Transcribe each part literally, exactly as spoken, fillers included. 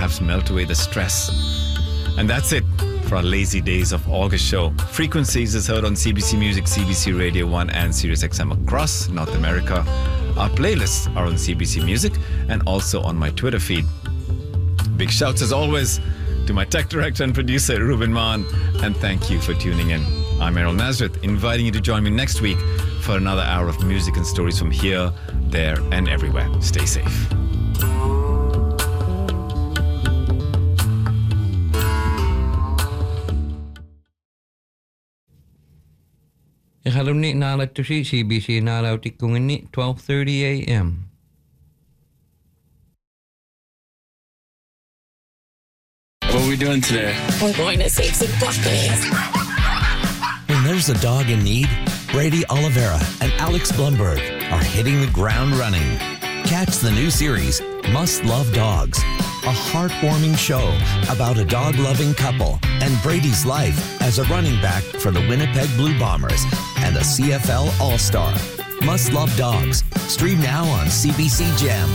perhaps melt away the stress. And that's it for our Lazy Days of August show. Frequencies is heard on C B C Music, C B C Radio one and Sirius X M across North America. Our playlists are on C B C Music and also on my Twitter feed. Big shouts as always to my tech director and producer, Ruben Maan, and thank you for tuning in. I'm Errol Nazareth, inviting you to join me next week for another hour of music and stories from here, there, and everywhere. Stay safe. Ihalumni nalatusi C B C nalautikungini twelve thirty a.m. What are we doing today? We're going to save some puppies. When there's a dog in need, Brady Oliveira and Alex Blumberg are hitting the ground running. Catch the new series, Must Love Dogs, a heartwarming show about a dog-loving couple and Brady's life as a running back for the Winnipeg Blue Bombers and a C F L All-Star. Must Love Dogs. Stream now on C B C Gem.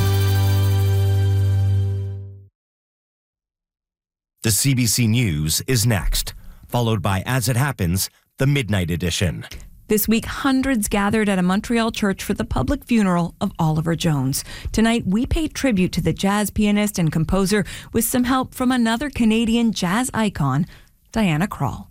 The C B C News is next, followed by As It Happens, the Midnight Edition. This week, hundreds gathered at a Montreal church for the public funeral of Oliver Jones. Tonight, we pay tribute to the jazz pianist and composer with some help from another Canadian jazz icon, Diana Krall.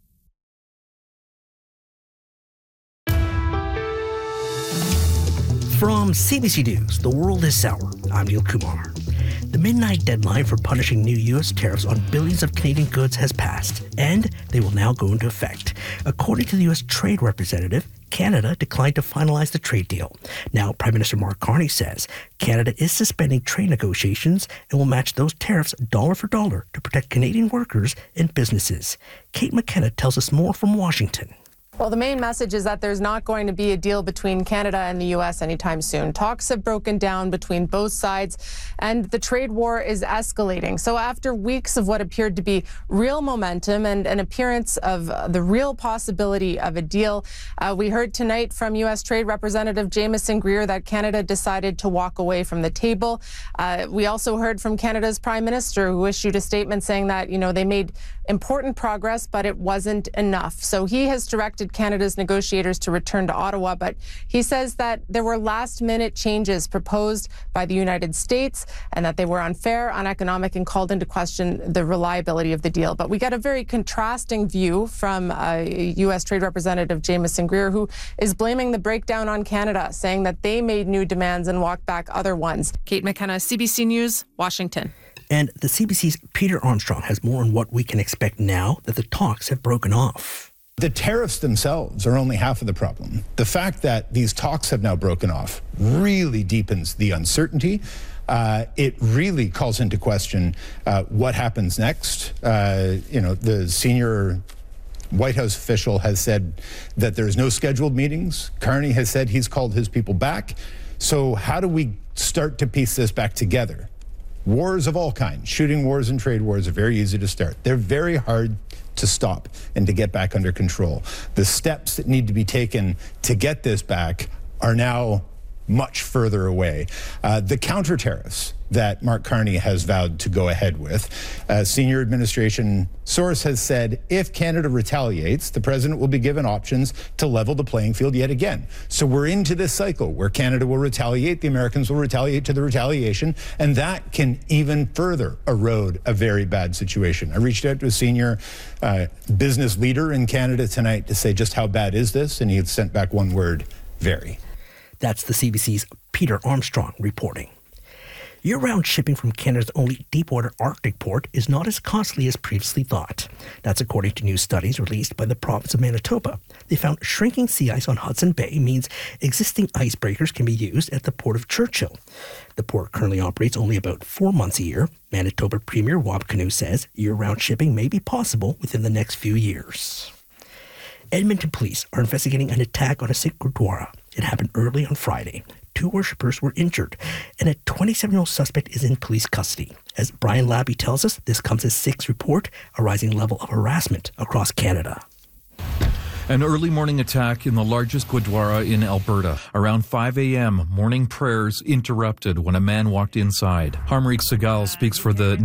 From C B C News, The World is Sour, I'm Neil Kumar. The midnight deadline for punishing new U S tariffs on billions of Canadian goods has passed, and they will now go into effect. According to the U S Trade Representative, Canada declined to finalize the trade deal. Now, Prime Minister Mark Carney says Canada is suspending trade negotiations and will match those tariffs dollar for dollar to protect Canadian workers and businesses. Kate McKenna tells us more from Washington. Well, the main message is that there's not going to be a deal between Canada and the U S anytime soon. Talks have broken down between both sides, and the trade war is escalating. So after weeks of what appeared to be real momentum and an appearance of uh, the real possibility of a deal, uh, we heard tonight from U S Trade Representative Jamieson Greer that Canada decided to walk away from the table. Uh, we also heard from Canada's Prime Minister, who issued a statement saying that, you know, they made important progress, but it wasn't enough. So he has directed Canada's negotiators to return to Ottawa, but he says that there were last-minute changes proposed by the United States and that they were unfair, uneconomic, and called into question the reliability of the deal. But we get a very contrasting view from uh, U S Trade Representative Jamieson Greer, who is blaming the breakdown on Canada, saying that they made new demands and walked back other ones. Kate McKenna, C B C News, Washington. And the C B C's Peter Armstrong has more on what we can expect now that the talks have broken off. The tariffs themselves are only half of the problem. The fact that these talks have now broken off really deepens the uncertainty. Uh, it really calls into question uh, what happens next. Uh, you know, the senior White House official has said that there's no scheduled meetings. Carney has said he's called his people back. So how do we start to piece this back together? Wars of all kinds, shooting wars and trade wars are very easy to start. They're very hard to stop and to get back under control. The steps that need to be taken to get this back are now much further away. Uh, the counter tariffs that Mark Carney has vowed to go ahead with, a senior administration source has said if Canada retaliates, the president will be given options to level the playing field yet again. So we're into this cycle where Canada will retaliate, the Americans will retaliate to the retaliation, and that can even further erode a very bad situation. I reached out to a senior uh, business leader in Canada tonight to say just how bad is this, and he had sent back one word, very. That's the C B C's Peter Armstrong reporting. Year-round shipping from Canada's only deepwater Arctic port is not as costly as previously thought. That's according to new studies released by the province of Manitoba. They found shrinking sea ice on Hudson Bay means existing icebreakers can be used at the port of Churchill. The port currently operates only about four months a year. Manitoba Premier Wab Kinew says year-round shipping may be possible within the next few years. Edmonton police are investigating an attack on a Sikh Gurdwara. It happened early on Friday. Two worshippers were injured, and a twenty-seven-year-old suspect is in police custody. As Brian Labby tells us, this comes as Sikhs report a rising level of harassment across Canada. An early morning attack in the largest Gurdwara in Alberta. Around five a.m., morning prayers interrupted when a man walked inside. Harmreek Segal speaks for the